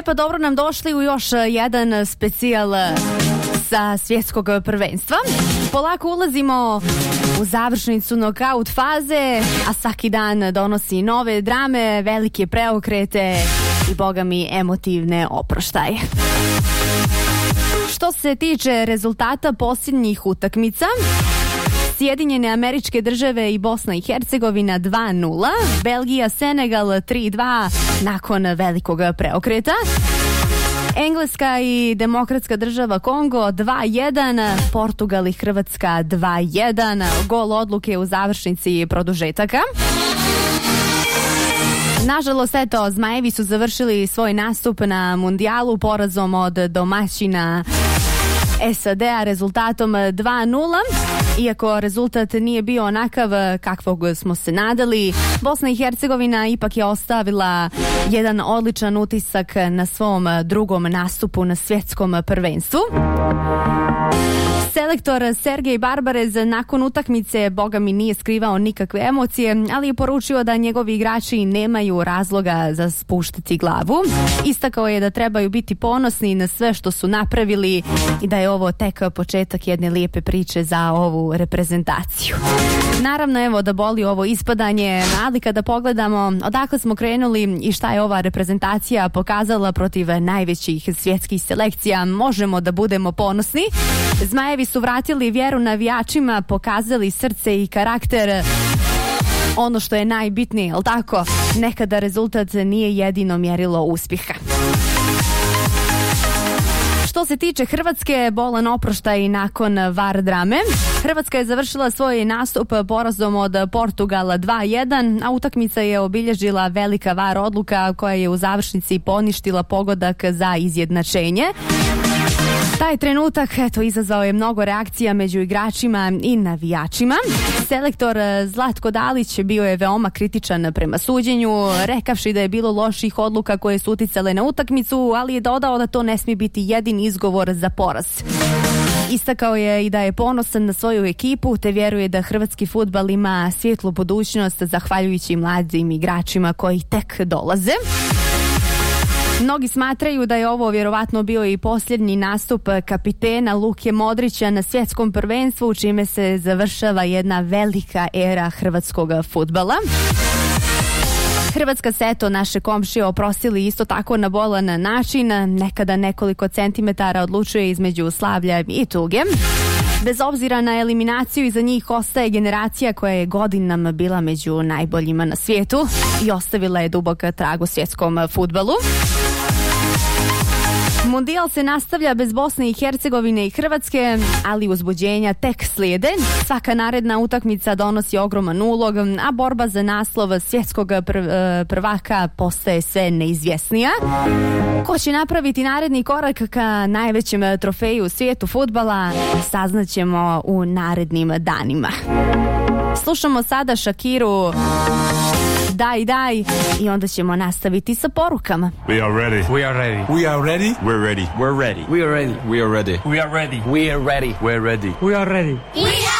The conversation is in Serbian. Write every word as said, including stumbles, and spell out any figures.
E pa dobro nam došli u još jedan specijal sa svjetskog prvenstva. Polako ulazimo u završnicu nokaut faze, a svaki dan donosi nove drame, velike preokrete i boga mi emotivne oproštaje. Što se tiče rezultata posljednjih utakmica, Sjedinjene Američke Države i Bosna i Hercegovina dva nula, Belgija Senegal tri dva nakon velikog preokreta, Engleska i Demokratska Država Kongo dva jedan, Portugal i Hrvatska dva jedan, gol odluke u završnici produžetaka. Nažalost, eto, Zmajevi su završili svoj nastup na mundijalu porazom od domaćina S A D-a rezultatom dva nula. Iako rezultat nije bio onakav kakvog smo se nadali, Bosna i Hercegovina ipak je ostavila jedan odličan utisak na svom drugom nastupu na svjetskom prvenstvu. Selektor Sergej Barbarez nakon utakmice boga mi nije skrivao nikakve emocije, ali je poručio da njegovi igrači nemaju razloga za spuštati glavu. Istakao je da trebaju biti ponosni na sve što su napravili i da je ovo tek početak jedne lijepe priče za ovu reprezentaciju. Naravno, evo da boli ovo ispadanje, ali kada pogledamo odakle smo krenuli i šta je ova reprezentacija pokazala protiv najvećih svjetskih selekcija, možemo da budemo ponosni. Zmajevi su vratili vjeru navijačima, pokazali srce i karakter. Ono što je najbitnije, jel tako? Nekada rezultat nije jedino mjerilo uspjeha. Što se tiče Hrvatske, bolan oproštaj nakon var drame. Hrvatska je završila svoj nastup porazom od Portugala dva jedan, a utakmica je obilježila velika var odluka koja je u završnici poništila pogodak za izjednačenje. Taj trenutak, eto, izazvao je mnogo reakcija među igračima i navijačima. Selektor Zlatko Dalić bio je veoma kritičan prema suđenju, rekavši da je bilo loših odluka koje su uticale na utakmicu, ali je dodao da to ne smije biti jedini izgovor za poraz. Istakao je i da je ponosan na svoju ekipu, te vjeruje da hrvatski fudbal ima svjetlu budućnost zahvaljujući mladim igračima koji tek dolaze. Mnogi smatraju da je ovo vjerovatno bio i posljednji nastup kapitena Luke Modrića na svjetskom prvenstvu, čime se završava jedna velika era hrvatskog fudbala. Hrvatska se, eto, naše komšije oprostili isto tako na bolan način, nekada nekoliko centimetara odlučuje između slavlja i tuge. Bez obzira na eliminaciju, iza njih ostaje generacija koja je godinama bila među najboljima na svijetu i ostavila je dubok trag u svjetskom fudbalu. Mundijal se nastavlja bez Bosne i Hercegovine i Hrvatske, ali uzbuđenja tek slijede. Svaka naredna utakmica donosi ogroman ulog, a borba za naslov svjetskog prv- prvaka postaje sve neizvjesnija. Ko će napraviti naredni korak ka najvećem trofeju u svijetu fudbala, saznaćemo u narednim danima. Slušamo sada Shakiru Daj, daj, i onda ćemo nastaviti sa porukama. We are ready. We are ready. We are ready. We're ready. We're ready. We are ready. We are ready. We are ready. We are ready. We're ready. We're ready. We are ready. We are